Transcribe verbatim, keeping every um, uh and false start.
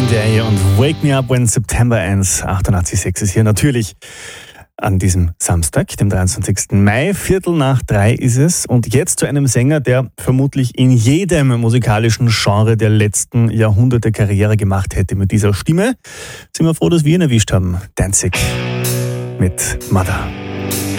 Day und Wake Me Up When September Ends. achtundachtzig Komma sechs ist hier natürlich an diesem Samstag, dem dreiundzwanzigsten Mai. Viertel nach drei ist es. Und jetzt zu einem Sänger, der vermutlich in jedem musikalischen Genre der letzten Jahrhunderte Karriere gemacht hätte mit dieser Stimme. Sind wir froh, dass wir ihn erwischt haben. Danzig mit Mother.